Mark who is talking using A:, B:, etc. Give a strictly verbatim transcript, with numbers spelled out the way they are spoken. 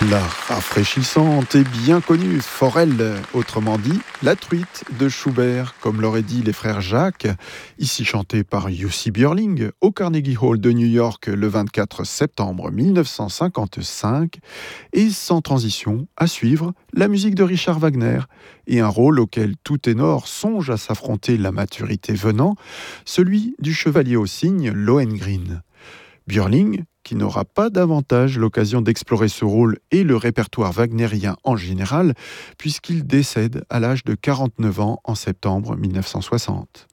A: La rafraîchissante et bien connue Forelle, autrement dit la truite de Schubert, comme l'auraient dit les frères Jacques, ici chantée par Jussi Björling au Carnegie Hall de New York le vingt-quatre septembre mille neuf cent cinquante-cinq, et sans transition, à suivre, la musique de Richard Wagner, et un rôle auquel tout ténor songe à s'affronter la maturité venant, celui du chevalier au cygne Lohengrin. Björling, qui n'aura pas davantage l'occasion d'explorer ce rôle et le répertoire wagnérien en général, puisqu'il décède à l'âge de quarante-neuf ans en septembre mille neuf cent soixante.